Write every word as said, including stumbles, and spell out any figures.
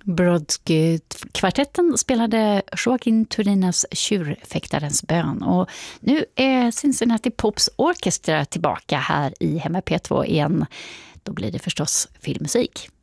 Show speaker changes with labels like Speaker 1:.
Speaker 1: Brodsky-kvartetten spelade Joaquin Turinas Tjurfäktarens bön. Och nu är Cincinnati Pops Orchestra tillbaka här i Hemma P två igen. Då blir det förstås filmmusik.